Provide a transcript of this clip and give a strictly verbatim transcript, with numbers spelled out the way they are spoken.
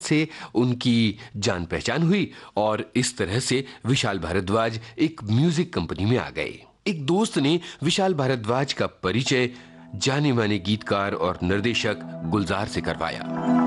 से उनकी जान पहचान हुई और इस तरह से विशाल भारद्वाज एक म्यूजिक कंपनी में आ गए। एक दोस्त ने विशाल भारद्वाज का परिचय जाने माने गीतकार और निर्देशक गुलजार से करवाया।